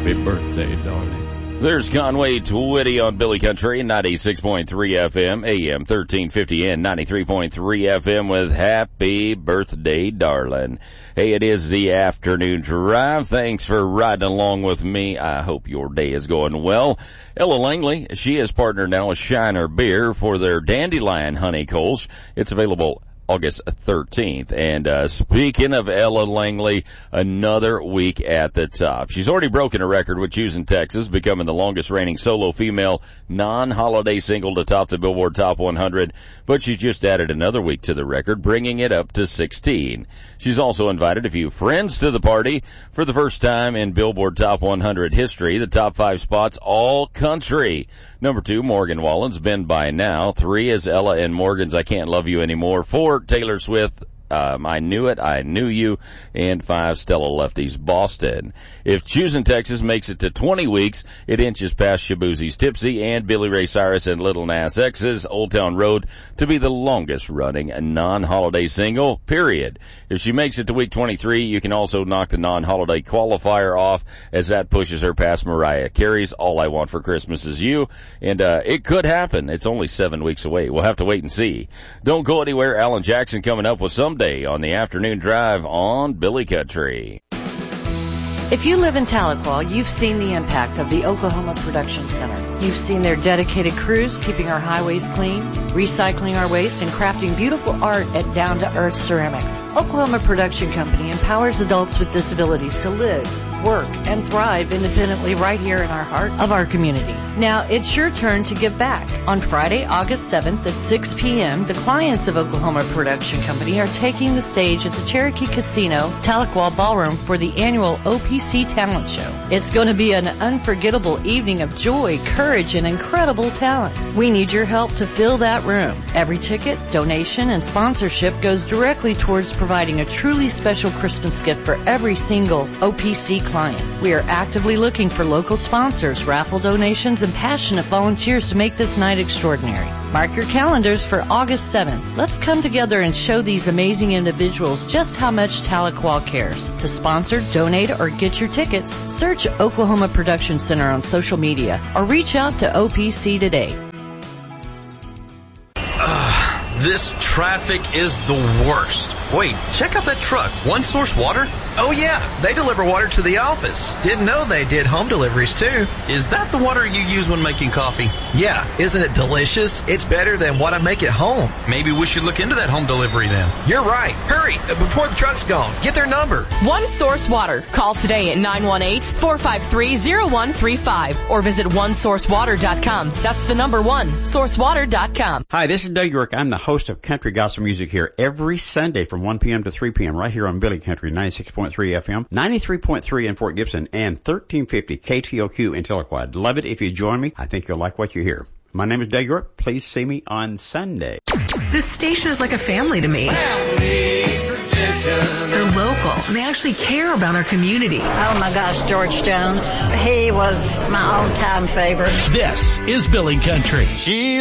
Happy birthday, darling. There's Conway Twitty on Billy Country, 96.3 FM, AM 1350 and 93.3 FM with Happy Birthday, Darling. Hey, it is the afternoon drive. Thanks for riding along with me. I hope your day is going well. Ella Langley, she is partnered now with Shiner Beer for their Dandelion Honey Kolsch. It's available August 13th. And speaking of Ella Langley, another week at the top. She's already broken a record with Choosing Texas, becoming the longest reigning solo female non-holiday single to top the Billboard Top 100, but she just added another week to the record, bringing it up to 16. She's also invited a few friends to the party for the first time in Billboard Top 100 history. The top 5 spots, all country. Number 2, Morgan Wallen's Been By Now. 3 is Ella and Morgan's I Can't Love You Anymore. 4, Taylor Swift, I Knew It, I Knew You. And 5, Stella Lefty's Boston. If Choosing Texas makes it to 20 weeks, it inches past Shabuzi's Tipsy and Billy Ray Cyrus and Little Nas X's Old Town Road to be the longest running non-holiday single, period. If she makes it to week 23, you can also knock the non-holiday qualifier off, as that pushes her past Mariah Carey's All I Want for Christmas Is You. And it could happen. It's only 7 weeks away. We'll have to wait and see. Don't go anywhere. Alan Jackson coming up with Someday on the afternoon drive on Billy Country. If you live in Tahlequah, you've seen the impact of the Oklahoma Production Center. You've seen their dedicated crews keeping our highways clean, recycling our waste, and crafting beautiful art at down-to-earth ceramics. Oklahoma Production Company empowers adults with disabilities to live, work, and thrive independently right here in our heart of our community. Now, it's your turn to give back. On Friday, August 7th at 6 p.m., the clients of Oklahoma Production Company are taking the stage at the Cherokee Casino Tahlequah Ballroom for the annual OPC Talent Show. It's going to be an unforgettable evening of joy, courage, and incredible talent. We need your help to fill that room. Every ticket, donation, and sponsorship goes directly towards providing a truly special Christmas gift for every single OPC client. We are actively looking for local sponsors, raffle donations, and passionate volunteers to make this night extraordinary. Mark your calendars for August 7th. Let's come together and show these amazing individuals just how much Tahlequah cares. To sponsor, donate, or get your tickets, search Oklahoma Production Center on social media or reach out to OPC today. This traffic is the worst. Wait, check out that truck. One Source Water? Oh yeah, they deliver water to the office. Didn't know they did home deliveries too. Is that the water you use when making coffee? Yeah, isn't it delicious? It's better than what I make at home. Maybe we should look into that home delivery then. You're right. Hurry, before the truck's gone. Get their number. One Source Water. Call today at 918-453-0135 or visit onesourcewater.com. That's the number 1, sourcewater.com. Hi, this is Doug York. I'm the host of Country Gospel Music here every Sunday from 1 p.m. to 3 p.m. right here on Billy Country, 96.3 FM, 93.3 in Fort Gibson, and 1350 KTOQ in Tahlequah. Love it if you join me. I think you'll like what you hear. My name is Doug York. Please see me on Sunday. This station is like a family to me. They're local, and they actually care about our community. Oh my gosh, George Jones. He was my all-time favorite. This is Billy Country. She